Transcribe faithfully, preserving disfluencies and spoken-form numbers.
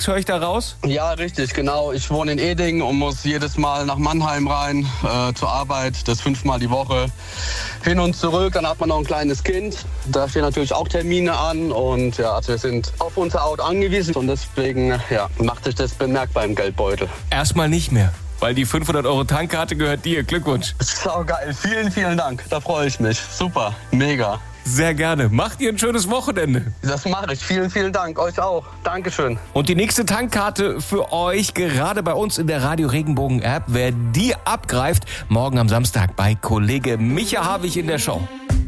unterwegs, höre ich da raus? Ja, richtig, genau. Ich wohne in Eding und muss jedes Mal nach Mannheim rein äh, zur Arbeit. Das fünfmal die Woche. Hin und zurück, dann hat man noch ein kleines Kind. Da stehen natürlich auch Termine an. Und ja, also wir sind auf unser Auto angewiesen. Und deswegen ja, macht sich das bemerkbar im Geldbeutel. Erstmal nicht mehr. Weil die fünfhundert Euro Tankkarte gehört dir. Glückwunsch. Saugeil. Vielen, vielen Dank. Da freue ich mich. Super. Mega. Sehr gerne. Macht ihr ein schönes Wochenende. Das mache ich. Vielen, vielen Dank. Euch auch. Dankeschön. Und die nächste Tankkarte für euch, gerade bei uns in der Radio Regenbogen App. Wer die abgreift, morgen am Samstag bei Kollege Micha Havig in der Show.